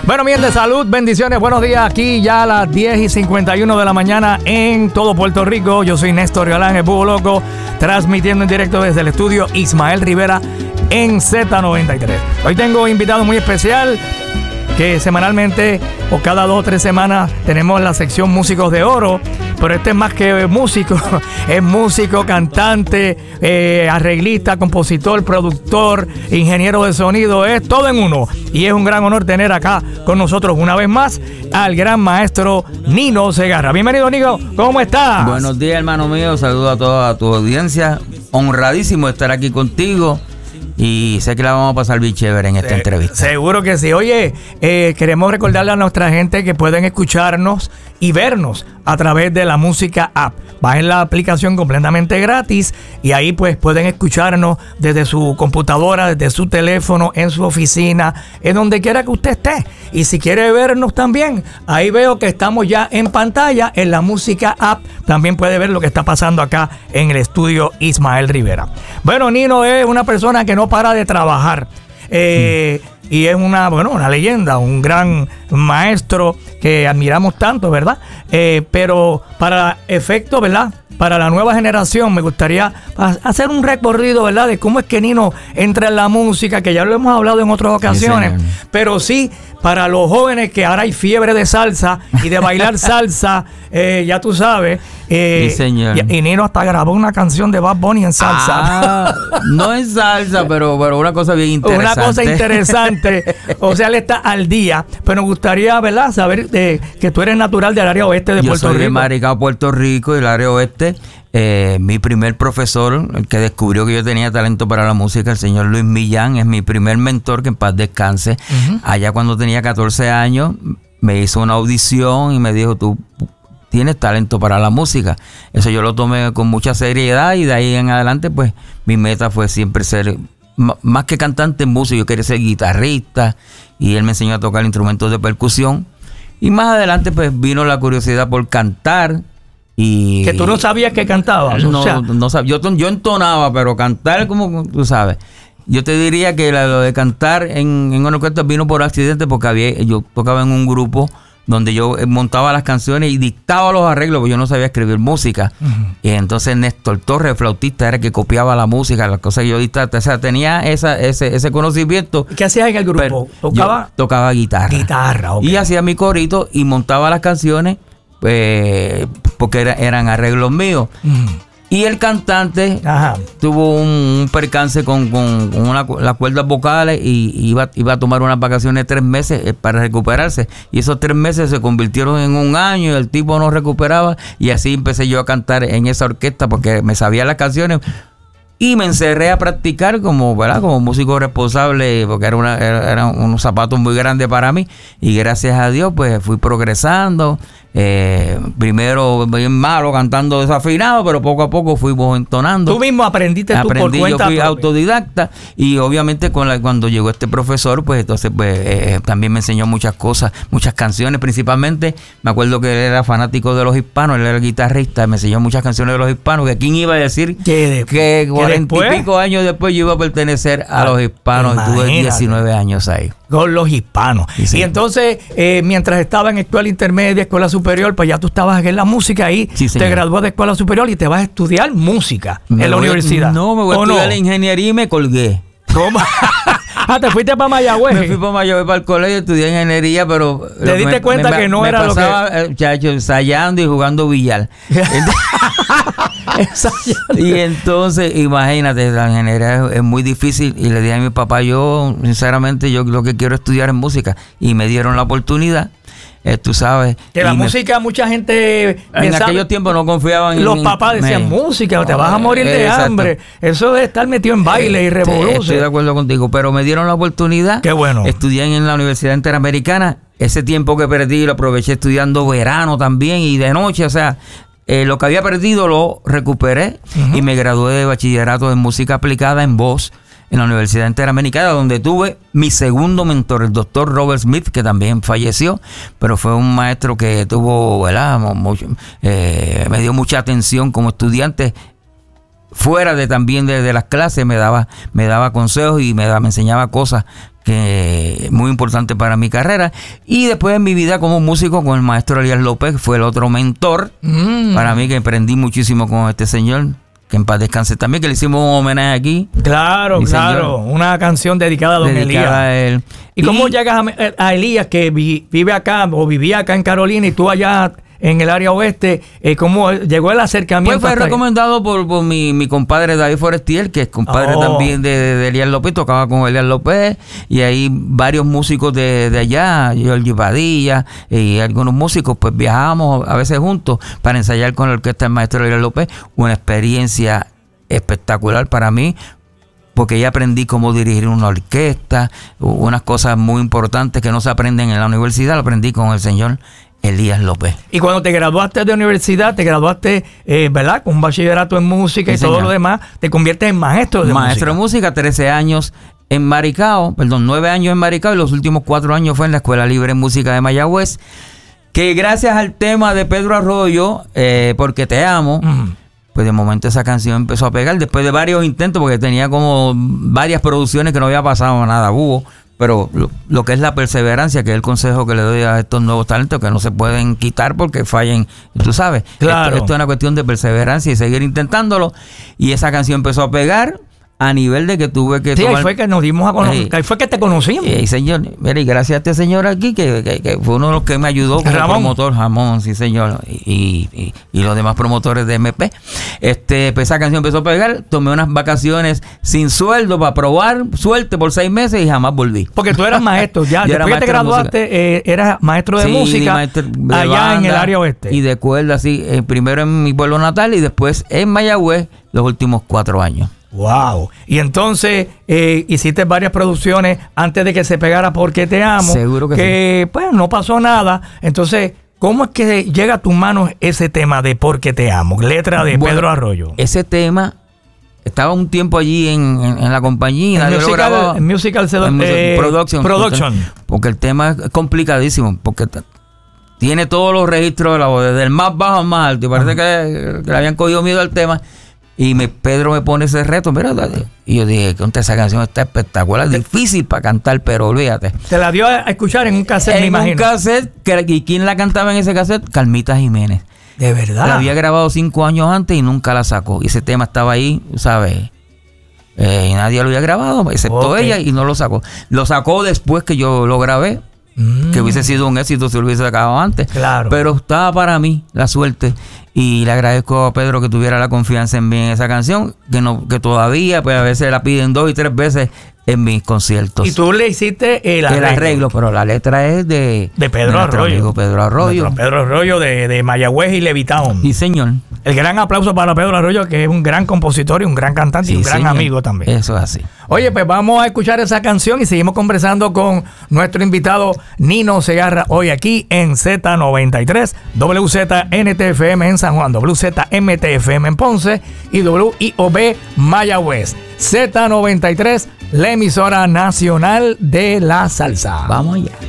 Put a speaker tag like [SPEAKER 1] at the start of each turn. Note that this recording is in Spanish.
[SPEAKER 1] Bueno, bien de salud, bendiciones, buenos días. Aquí ya a las 10:51 de la mañana en todo Puerto Rico. Yo soy Néstor Galán, el Búho Loco, transmitiendo en directo desde el estudio Ismael Rivera en Z93. Hoy tengo invitado muy especial que semanalmente o cada 2 o 3 semanas tenemos la sección Músicos de Oro, pero este es más que músico, es músico, cantante, arreglista, compositor, productor, ingeniero de sonido, es todo en uno. Y es un gran honor tener acá con nosotros una vez más al gran maestro Nino Segarra. Bienvenido, Nino, ¿cómo estás?
[SPEAKER 2] Buenos días, hermano mío, saludo a toda tu audiencia, honradísimo de estar aquí contigo. Y sé que la vamos a pasar bien chévere en esta entrevista.
[SPEAKER 1] Seguro que sí. Oye, queremos recordarle a nuestra gente que pueden escucharnos y vernos a través de la Música App. Bajen la aplicación completamente gratis y ahí pues pueden escucharnos desde su computadora, desde su teléfono, en su oficina, en donde quiera que usted esté. Y si quiere vernos también, ahí veo que estamos ya en pantalla en la Música App. También puede ver lo que está pasando acá en el estudio Ismael Rivera. Bueno, Nino es una persona que no para de trabajar. Y es una leyenda, un gran maestro que admiramos tanto, ¿verdad? Pero para efecto, ¿verdad? Para la nueva generación me gustaría hacer un recorrido, ¿verdad? De cómo es que Nino entra en la música, que ya lo hemos hablado en otras ocasiones. Sí, pero sí, para los jóvenes que ahora hay fiebre de salsa y de bailar salsa, ya tú sabes.
[SPEAKER 2] Sí, señor.
[SPEAKER 1] Y Nino hasta grabó una canción de Bad Bunny en salsa.
[SPEAKER 2] No en salsa, pero una cosa bien interesante.
[SPEAKER 1] Una cosa interesante. O sea, él está al día. Pero me gustaría, ¿verdad? Saber que tú eres natural del área oeste de Puerto Rico.
[SPEAKER 2] Yo soy de Maricao, Puerto Rico, y del área oeste. Mi primer profesor, el que descubrió que yo tenía talento para la música, el señor Luis Millán, es mi primer mentor, que en paz descanse. Allá cuando tenía 14 años, me hizo una audición y me dijo, tú tienes talento para la música. Eso yo lo tomé con mucha seriedad y de ahí en adelante, pues, mi meta fue siempre ser, más que cantante, músico. Yo quería ser guitarrista y él me enseñó a tocar instrumentos de percusión. Y más adelante, pues, vino la curiosidad por cantar. Y
[SPEAKER 1] que tú no sabías que cantabas.
[SPEAKER 2] No sabía. Yo entonaba, pero cantar, como tú sabes. Yo te diría que lo de cantar en una orquesta vino por accidente, porque yo tocaba en un grupo donde yo montaba las canciones y dictaba los arreglos, porque yo no sabía escribir música. Y entonces Néstor Torres, el flautista, era el que copiaba la música, las cosas que yo dictaba. O sea, tenía ese conocimiento.
[SPEAKER 1] ¿Qué hacías en el grupo?
[SPEAKER 2] Tocaba guitarra.
[SPEAKER 1] Guitarra, ok.
[SPEAKER 2] Y hacía mi corito y montaba las canciones, porque eran arreglos míos. Y el cantante tuvo un percance con las cuerdas vocales y iba a tomar unas vacaciones de 3 meses para recuperarse. Y esos 3 meses se convirtieron en 1 año y el tipo no recuperaba. Y así empecé yo a cantar en esa orquesta porque me sabía las canciones. Y me encerré a practicar como músico responsable, porque eran unos zapatos muy grandes para mí. Y gracias a Dios, pues fui progresando. Primero bien malo, cantando desafinado, pero poco a poco fuimos entonando.
[SPEAKER 1] ¿Tú mismo aprendiste por cuenta
[SPEAKER 2] yo fui
[SPEAKER 1] propia?
[SPEAKER 2] Autodidacta. Y obviamente cuando llegó este profesor, pues entonces también me enseñó muchas cosas, muchas canciones. Principalmente me acuerdo que él era fanático de los hispanos, él era guitarrista, me enseñó muchas canciones de los hispanos. Que quién iba a decir que 40 y pico años después yo iba a pertenecer a los hispanos. Tuve 19 años ahí.
[SPEAKER 1] Con los hispanos. Y entonces, mientras estaba en escuela intermedia, escuela superior, pues ya tú estabas en la música ahí, te graduás de escuela superior y te vas a estudiar música en la universidad.
[SPEAKER 2] No, me voy a estudiar la ingeniería y me colgué.
[SPEAKER 1] ¿Cómo? ¿Te fuiste para Mayagüez?
[SPEAKER 2] Me fui para Mayagüez, para el colegio, estudié ingeniería, pero
[SPEAKER 1] ¿te diste cuenta que no era lo que...?
[SPEAKER 2] Me pasaba, muchacho, ensayando y jugando billar. Y entonces, imagínate, la ingeniería es muy difícil. Y le dije a mi papá, yo, sinceramente, yo lo que quiero es estudiar en música. Y me dieron la oportunidad. Tú sabes.
[SPEAKER 1] Que la música, mucha gente
[SPEAKER 2] en aquellos tiempos no confiaban en...
[SPEAKER 1] Los papás decían, música, te vas a morir de hambre. Eso de estar metido en baile y revolución.
[SPEAKER 2] Estoy de acuerdo contigo, pero me dieron la oportunidad.
[SPEAKER 1] Qué bueno.
[SPEAKER 2] Estudié en la Universidad Interamericana. Ese tiempo que perdí lo aproveché estudiando verano también y de noche, o sea... lo que había perdido lo recuperé y me gradué de bachillerato en música aplicada en voz en la Universidad Interamericana, donde tuve mi segundo mentor, el doctor Robert Smith, que también falleció, pero fue un maestro que tuvo, ¿verdad? Me dio mucha atención como estudiante. fuera de también de las clases me daba consejos y me enseñaba cosas que muy importantes para mi carrera. Y después en mi vida como músico con el maestro Elías López, que fue el otro mentor para mí, que aprendí muchísimo con este señor, que en paz descanse también, que le hicimos un homenaje aquí.
[SPEAKER 1] Claro, claro, una canción dedicada a don Elías.
[SPEAKER 2] A él.
[SPEAKER 1] ¿Y cómo llegas a Elías, que vive acá o vivía acá en Carolina y tú allá en el área oeste? ¿Cómo llegó el acercamiento?
[SPEAKER 2] Pues fue recomendado por mi compadre David Forestier, que es compadre también de Elías López, tocaba con Elías López, y ahí varios músicos de allá, Jorge Padilla y algunos músicos, pues viajábamos a veces juntos para ensayar con la orquesta del maestro Elías López. Una experiencia espectacular para mí, porque ya aprendí cómo dirigir una orquesta, unas cosas muy importantes que no se aprenden en la universidad, lo aprendí con el señor Elías López. Y
[SPEAKER 1] cuando te graduaste de universidad, te graduaste, ¿verdad? Con un bachillerato en música y todo lo demás, te conviertes en maestro de música.
[SPEAKER 2] Maestro de música, 13 años en Maricao, 9 años en Maricao, y los últimos 4 años fue en la Escuela Libre de Música de Mayagüez, que gracias al tema de Pedro Arroyo, Porque Te Amo, pues de momento esa canción empezó a pegar, después de varios intentos, porque tenía como varias producciones que no había pasado nada, pero lo que es la perseverancia, que es el consejo que le doy a estos nuevos talentos, que no se pueden quitar porque fallen, tú sabes.
[SPEAKER 1] Claro.
[SPEAKER 2] Esto es una cuestión de perseverancia y seguir intentándolo. Y esa canción empezó a pegar a nivel de que tuve que
[SPEAKER 1] tomar... ahí fue que nos dimos a conocer, ahí fue que te conocimos.
[SPEAKER 2] Señor, mire, y gracias a este señor aquí, que fue uno de los que me ayudó como promotor, Ramón, sí señor, y los demás promotores de MP. Pues esa canción empezó a pegar, tomé unas vacaciones sin sueldo para probar suerte por 6 meses y jamás volví.
[SPEAKER 1] Porque tú eras maestro, ya después que te graduaste, eras maestro de música maestro de allá banda, en el área oeste.
[SPEAKER 2] Y de cuerda, sí, primero en mi pueblo natal y después en Mayagüez los últimos 4 años.
[SPEAKER 1] Wow. Y entonces hiciste varias producciones antes de que se pegara Porque Te Amo.
[SPEAKER 2] Seguro que
[SPEAKER 1] sí. Pues no pasó nada. Entonces, ¿cómo es que llega a tus manos ese tema de Porque Te Amo? Letra de Pedro Arroyo.
[SPEAKER 2] Ese tema estaba un tiempo allí en la compañía.
[SPEAKER 1] En Musical Production.
[SPEAKER 2] Porque el tema es complicadísimo. Porque tiene todos los registros de la voz, desde el más bajo al más alto. Y parece que le habían cogido miedo al tema. Y Pedro me pone ese reto, mira, y yo dije, que esa canción está espectacular, difícil para cantar, pero olvídate.
[SPEAKER 1] Te la dio a escuchar en un cassette, me imagino.
[SPEAKER 2] En un cassette, ¿y quién la cantaba en ese cassette? Carmita Jiménez.
[SPEAKER 1] ¿De verdad?
[SPEAKER 2] La había grabado 5 años antes y nunca la sacó. Y ese tema estaba ahí, ¿sabes? Y nadie lo había grabado, excepto ella, y no lo sacó. Lo sacó después que yo lo grabé. Que hubiese sido un éxito si lo hubiese sacado antes.
[SPEAKER 1] Claro.
[SPEAKER 2] Pero estaba para mí la suerte. Y le agradezco a Pedro que tuviera la confianza en mí en esa canción. Que todavía, pues a veces la piden 2 y 3 veces en mis conciertos.
[SPEAKER 1] Y tú le hiciste el arreglo.
[SPEAKER 2] Pero la letra es de
[SPEAKER 1] Pedro Arroyo.
[SPEAKER 2] Amigo Pedro Arroyo.
[SPEAKER 1] Pedro Arroyo de Mayagüez y Levitown.
[SPEAKER 2] Sí, señor.
[SPEAKER 1] El gran aplauso para Pedro Arroyo, que es un gran compositor y un gran cantante y un gran amigo también.
[SPEAKER 2] Eso es así.
[SPEAKER 1] Oye, pues vamos a escuchar esa canción y seguimos conversando con nuestro invitado Nino Segarra hoy aquí en Z93, WZNTFM en San Juan, WZMTFM en Ponce y WIOB Mayagüez. Z93, la emisora nacional de la salsa.
[SPEAKER 2] Vamos allá.